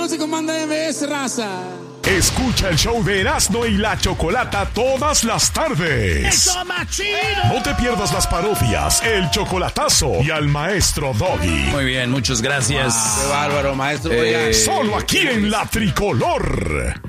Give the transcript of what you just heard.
no se comanda MBS, raza. Escucha el show de Erasmo y la Chocolata todas las tardes. ¡Eso más chido! No te pierdas las parodias, el chocolatazo y al maestro Doggy. Muy bien, muchas gracias. Qué bárbaro, maestro. Solo aquí en La Tricolor.